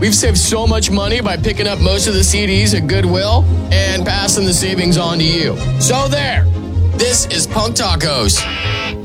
We've saved so much money by picking up most of the CDs at Goodwill and passing the savings on to you. So there. This is Punk Tacos.